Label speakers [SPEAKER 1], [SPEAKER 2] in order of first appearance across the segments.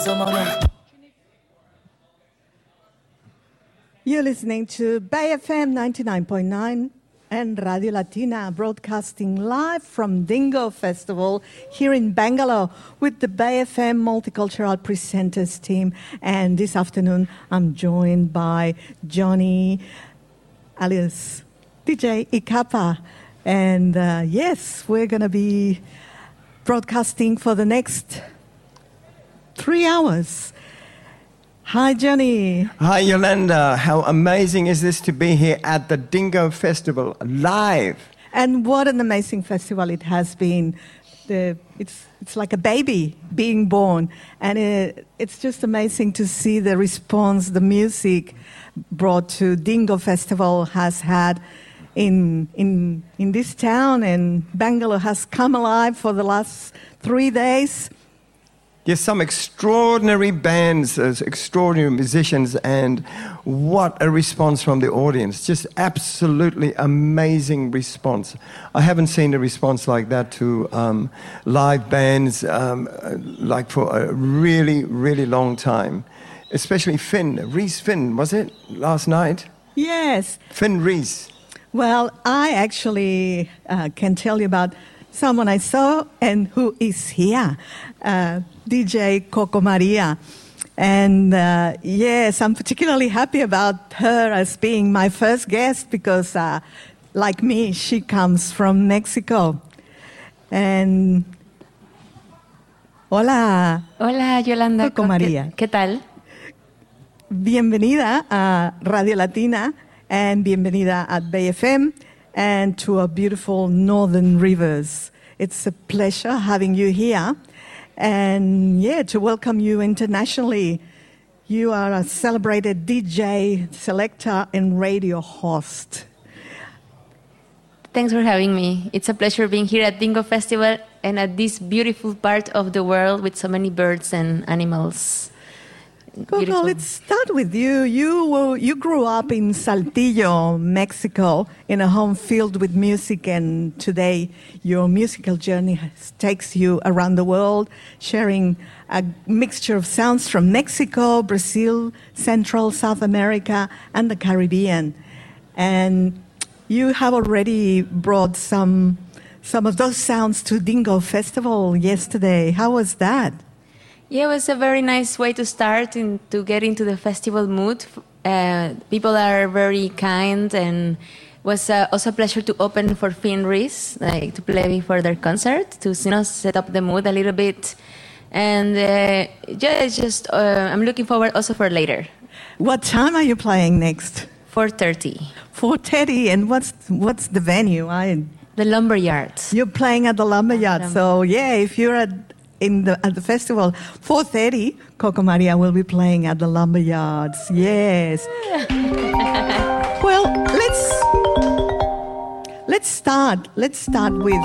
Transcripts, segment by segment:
[SPEAKER 1] You're listening to Bay FM 99.9 and Radio Latina, broadcasting live from Dingo Festival here in Bangalore with the Bay FM Multicultural Presenters team. And this afternoon, I'm joined by Johnny, alias DJ Ikapa. And yes, we're going to be broadcasting for the next 3 hours. Hi, Johnny.
[SPEAKER 2] Hi, Yolanda. How amazing is this to be here at the Dingo Festival live?
[SPEAKER 1] And what an amazing festival it has been. It's like a baby being born. And it's just amazing to see the response the music brought to Dingo Festival has had in this town. And Bangalore has come alive for the last 3 days.
[SPEAKER 2] Yes, some extraordinary bands, extraordinary musicians, and what a response from the audience. Just absolutely amazing response. I haven't seen a response like that to live bands like for a really, really long time. Especially Rhys Finn, was it, last night?
[SPEAKER 1] Yes.
[SPEAKER 2] Finn Rhys.
[SPEAKER 1] Well, I actually can tell you about someone I saw and who is here, DJ Coco Maria. And yes, I'm particularly happy about her as being my first guest because, like me, she comes from Mexico. And hola.
[SPEAKER 3] Hola, Yolanda.
[SPEAKER 1] Coco Maria.
[SPEAKER 3] ¿Qué tal?
[SPEAKER 1] Bienvenida a Radio Latina and bienvenida at Bay FM. And to our beautiful northern rivers. It's a pleasure having you here. And yeah, to welcome you internationally. You are a celebrated DJ, selector, and radio host.
[SPEAKER 3] Thanks for having me. It's a pleasure being here at Dingo Festival and at this beautiful part of the world with so many birds and animals.
[SPEAKER 1] Coco, let's start with you. You grew up in Saltillo, Mexico, in a home filled with music, and today your musical journey takes you around the world, sharing a mixture of sounds from Mexico, Brazil, Central, South America, and the Caribbean. And you have already brought some of those sounds to Dingo Festival yesterday. How was that?
[SPEAKER 3] Yeah, it was a very nice way to start and to get into the festival mood. People are very kind, and it was also a pleasure to open for Finn Rhys, like to play before their concert, to set up the mood a little bit. And I'm looking forward also for later.
[SPEAKER 1] What time are you playing next?
[SPEAKER 3] 4:30.
[SPEAKER 1] 4:30, and what's the venue?
[SPEAKER 3] The Lumberyard.
[SPEAKER 1] You're playing at the Lumberyard, so yeah, if you're at the festival, 4:30, Coco Maria will be playing at the Lumberyards. Yes. Well, let's start with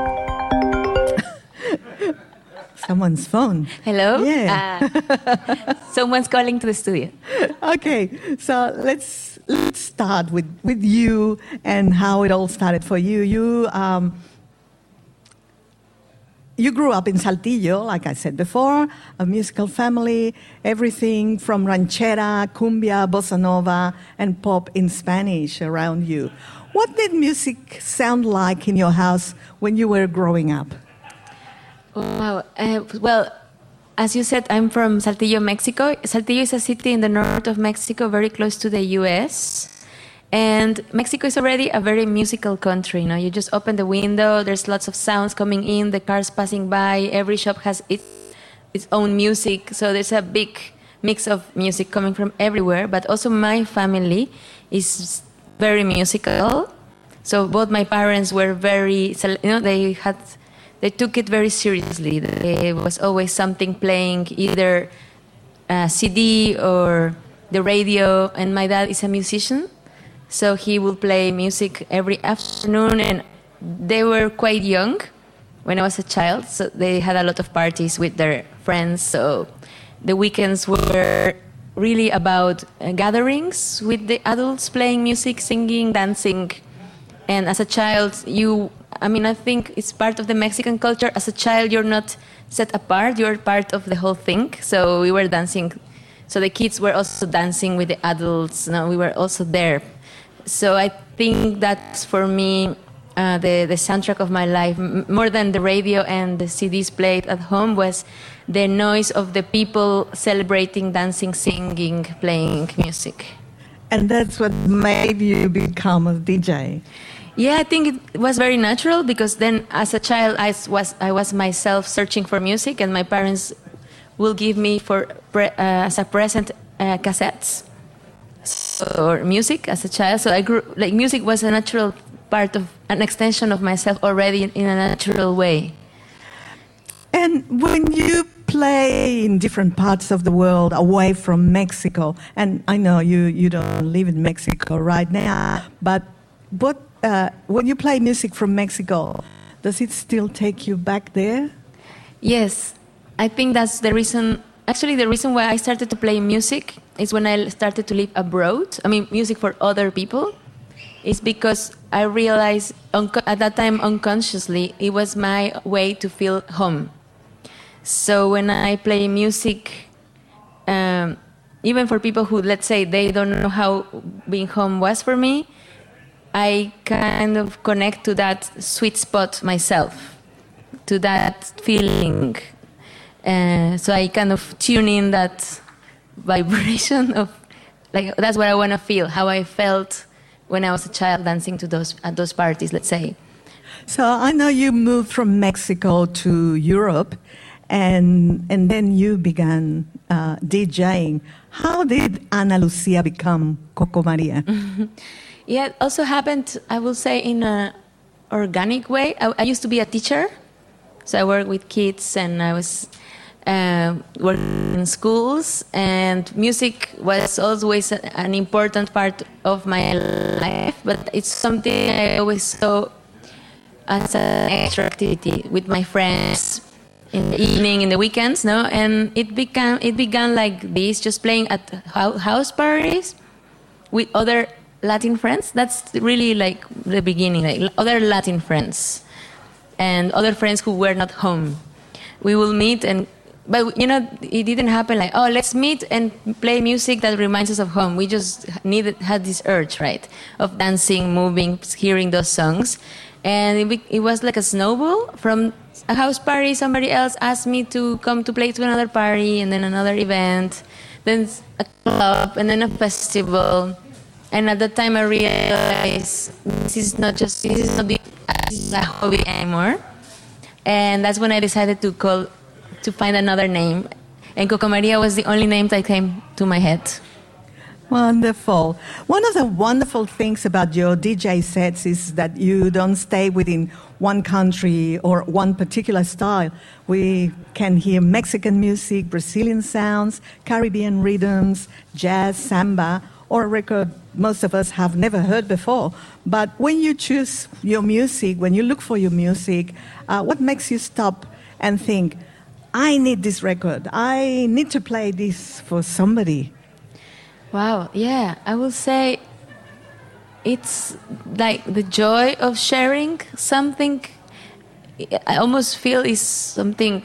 [SPEAKER 1] someone's phone.
[SPEAKER 3] Hello.
[SPEAKER 1] Yeah.
[SPEAKER 3] Someone's calling to the studio.
[SPEAKER 1] Okay, so let's start with you and how it all started for you. You grew up in Saltillo, like I said before, a musical family, everything from ranchera, cumbia, bossa nova, and pop in Spanish around you. What did music sound like in your house when you were growing up?
[SPEAKER 3] Wow. Well, as you said, I'm from Saltillo, Mexico. Saltillo is a city in the north of Mexico, very close to the U.S., and Mexico is already a very musical country. You just open the window, there's lots of sounds coming in, the cars passing by, every shop has its own music. So there's a big mix of music coming from everywhere. But also my family is very musical. So both my parents were very, they took it very seriously. There was always something playing, either a CD or the radio. And my dad is a musician. So he would play music every afternoon, and they were quite young when I was a child, so they had a lot of parties with their friends. So the weekends were really about gatherings with the adults playing music, singing, dancing. And as a child, I mean, I think it's part of the Mexican culture. As a child, you're not set apart. You're part of the whole thing. So we were dancing. So the kids were also dancing with the adults. We were also there. So I think that's, for me, the soundtrack of my life. More than the radio and the CDs played at home was the noise of the people celebrating, dancing, singing, playing music.
[SPEAKER 1] And that's what made you become a DJ.
[SPEAKER 3] Yeah, I think it was very natural, because then as a child I was myself searching for music, and my parents will give me as a present cassettes or music as a child. So I grew, like, music was a natural part of an extension of myself already in a natural way.
[SPEAKER 1] And when you play in different parts of the world away from Mexico, and I know you don't live in Mexico right now, but when you play music from Mexico, does it still take you back there?
[SPEAKER 3] Yes, I think that's the reason. Actually, the reason why I started to play music is when I started to live abroad. I mean, music for other people. Is because I realized at that time unconsciously it was my way to feel home. So when I play music, even for people who, let's say, they don't know how being home was for me, I kind of connect to that sweet spot myself, to that feeling. So I kind of tune in that vibration of, like, that's what I want to feel, how I felt when I was a child dancing at those parties, let's say.
[SPEAKER 1] So I know you moved from Mexico to Europe, and then you began DJing. How did Ana Lucia become Coco Maria?
[SPEAKER 3] Yeah, it also happened, I will say, in an organic way. I used to be a teacher, so I worked with kids, and I was working in schools, and music was always an important part of my life, but it's something I always saw as an extra activity with my friends in the evening, in the weekends, and it began like this, just playing at house parties with other Latin friends. That's really like the beginning, like other Latin friends and other friends who were not home. We will meet, but it didn't happen like, oh, let's meet and play music that reminds us of home. We just had this urge, right, of dancing, moving, hearing those songs. And it was like a snowball. From a house party, somebody else asked me to come to play to another party, and then another event, then a club, and then a festival. And at that time I realized this is not a hobby anymore. And that's when I decided to find another name. And Coco Maria was the only name that came to my head.
[SPEAKER 1] Wonderful. One of the wonderful things about your DJ sets is that you don't stay within one country or one particular style. We can hear Mexican music, Brazilian sounds, Caribbean rhythms, jazz, samba, or a record most of us have never heard before. But when you choose your music, when you look for your music, what makes you stop and think, I need this record, I need to play this for somebody?
[SPEAKER 3] Wow, yeah, I will say it's like the joy of sharing something. I almost feel is something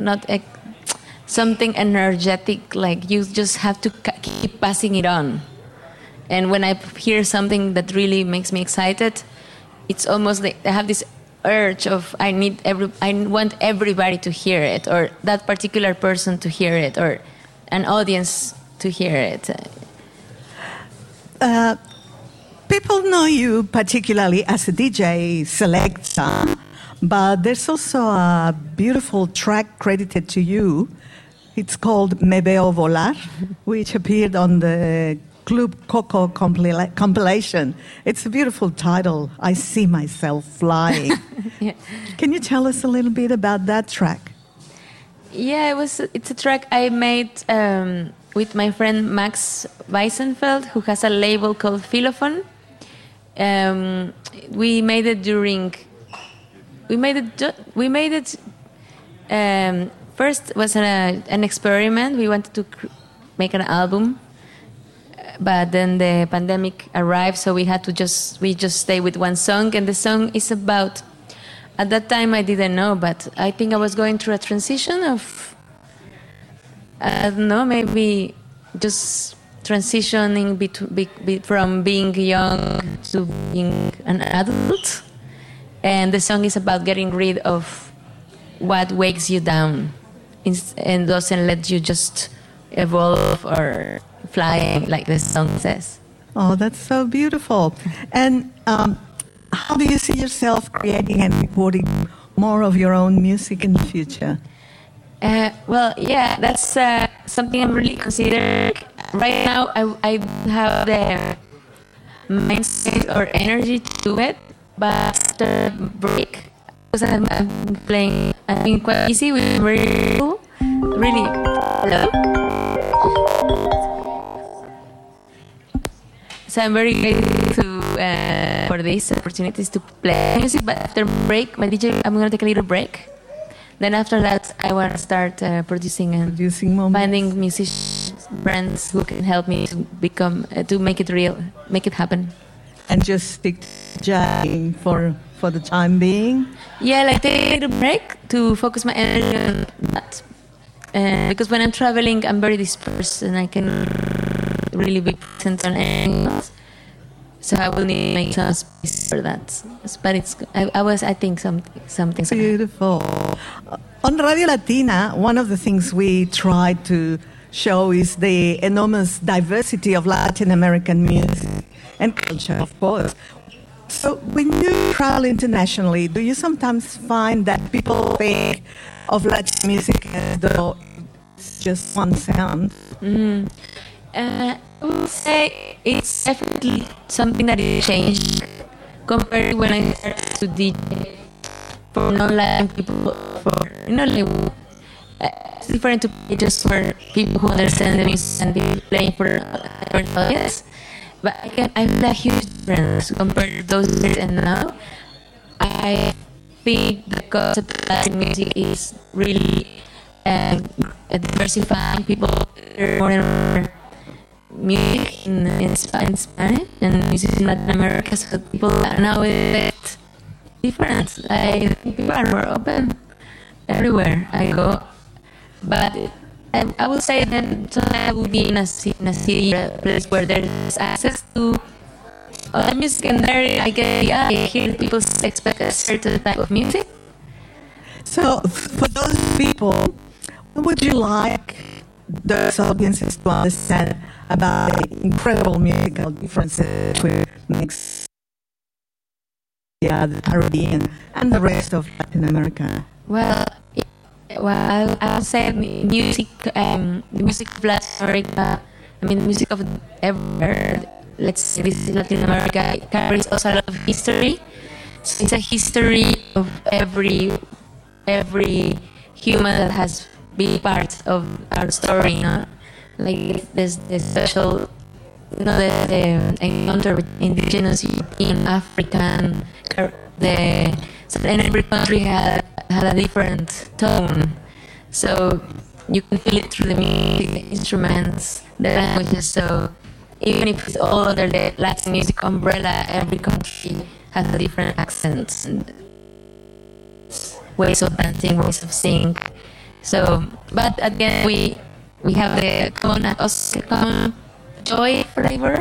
[SPEAKER 3] something energetic, like you just have to keep passing it on. And when I hear something that really makes me excited, it's almost like I have this urge of I want everybody to hear it, or that particular person to hear it, or an audience to hear it.
[SPEAKER 1] People know you particularly as a DJ selector, but there's also a beautiful track credited to you. It's called Me Veo Volar, which appeared on the Club Coco compilation. It's a beautiful title, I See Myself Flying.
[SPEAKER 3] Yeah.
[SPEAKER 1] Can you tell us a little bit about that track?
[SPEAKER 3] Yeah, it's a track I made with my friend Max Weisenfeld, who has a label called Philophone. We made it first was an experiment. We wanted to make an album, but then the pandemic arrived, so we just stay with one song, and the song is about at that time I didn't know, but I think I was going through a transition of, I don't know, maybe just transitioning from being young to being an adult. And the song is about getting rid of what weighs you down and doesn't let you just evolve or fly, like the song says.
[SPEAKER 1] Oh, that's so beautiful. And how do you see yourself creating and recording more of your own music in the future?
[SPEAKER 3] Well, yeah, that's something I'm really considering. Right now, I don't have the mindset or energy to do it, but after break, because I'm playing, I've been quite busy with very cool, really. Hello? So I'm very grateful for these opportunities to play music, but after break, my DJ, I'm going to take a little break. Then after that, I want to start producing and finding musicians, friends who can help me to make it real, make it happen.
[SPEAKER 1] And just stick to jamming for the time being?
[SPEAKER 3] Yeah, like take a break to focus my energy on that. Because when I'm traveling, I'm very dispersed and I can really be present on anything else. So I will need to make some space for that. But I think something
[SPEAKER 1] beautiful. On Radio Latina, one of the things we try to show is the enormous diversity of Latin American music and culture, of course. So when you travel internationally, do you sometimes find that people think of Latin music as though it's just one sound?
[SPEAKER 3] Mm-hmm. I would say it's definitely something that has changed compared to when I started to DJ for non-Latin people. It's different to play just for people who understand the music and be playing for a different audience. But I feel a huge difference compared to those days and now. I think the concept of Latin music is really diversifying people more and more music in Spanish and music in Latin America, so people are now it's different. I think people are more open everywhere I go. But I would say that I would be in a city, a place where there's access to all the music, and there I hear people expect a certain type of music.
[SPEAKER 1] So for those people, what would you like those audiences to understand about the incredible musical differences between Mexico, the Caribbean, and the rest of Latin America?
[SPEAKER 3] Well, I would say music, the music of Latin America, music of everywhere. Let's say this is Latin America. It carries also a lot of history. So it's a history of every human that has been part of our story. You know? Like there's the special, the encounter with indigenous, European, African, so in every country had a different tone. So you can feel it through the music, the instruments, the languages. So even if it's all under the Latin music umbrella, every country has a different accents and ways of dancing, ways of singing. So, but at the end we have the common joy flavor.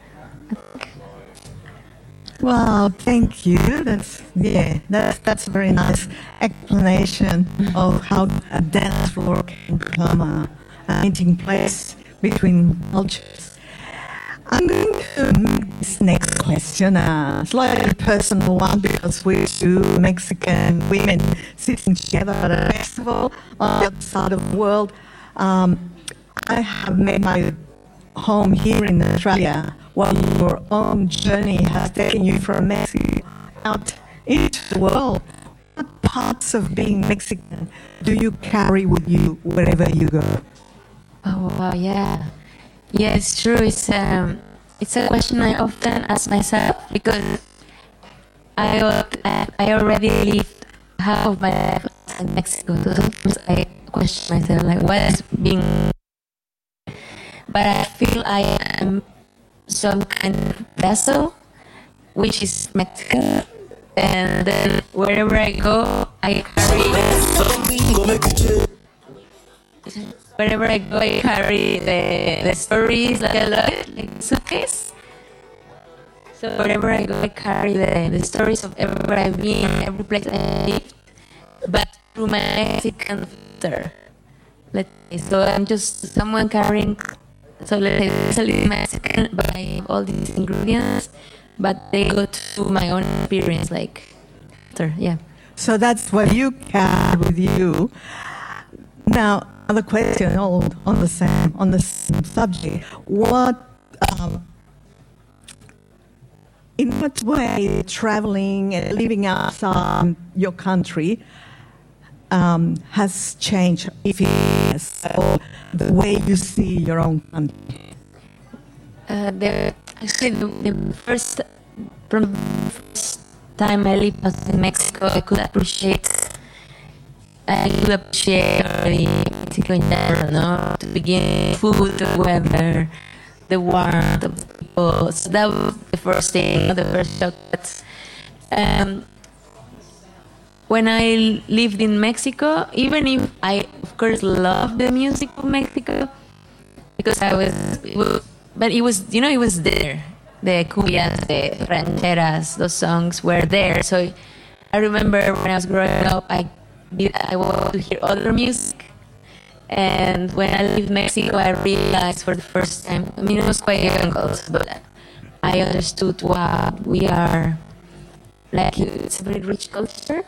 [SPEAKER 1] Wow, thank you. That's a very nice explanation of how a dance floor can become a meeting place between cultures. I'm going to make this next question a slightly personal one because we're two Mexican women sitting together at a festival on the other side of the world. I have made my home here in Australia while your own journey has taken you from Mexico out into the world. What parts of being Mexican do you carry with you wherever you go?
[SPEAKER 3] Oh, wow, yeah. Yeah, it's true. It's a question I often ask myself because I already lived half of my life in Mexico. So sometimes I question myself, like, what is being... But I feel I am some kind of vessel, which is Mexican, And then wherever I go, I carry the stories like a lot, like a suitcase. So wherever I go, I carry the stories of everywhere I've been, every place I lived, but through my Mexican filter. Let's say, so I'm just someone carrying. So let's say it's a little Mexican, but I have all these ingredients, but they go to my own experience, like filter. Yeah.
[SPEAKER 1] So that's what you carry with you. Now, another question, all on the same subject. In what way traveling and living outside your country has changed, if it has, the way you see your own country?
[SPEAKER 3] The first time I lived in Mexico, I could appreciate already Mexico in general, no? To begin, food, the weather, the warmth of the people. So that was the first thing, the first shock. When I lived in Mexico, even if I, of course, loved the music of Mexico, because but it was, it was there. The cumbias, the rancheras, those songs were there. So I remember when I was growing up, I wanted to hear other music. And when I lived in Mexico, I realized for the first time, it was quite young also, but I understood, wow, we are, like, it's a very rich culture.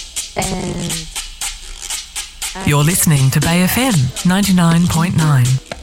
[SPEAKER 3] And
[SPEAKER 4] you're listening to Bay FM 99.9.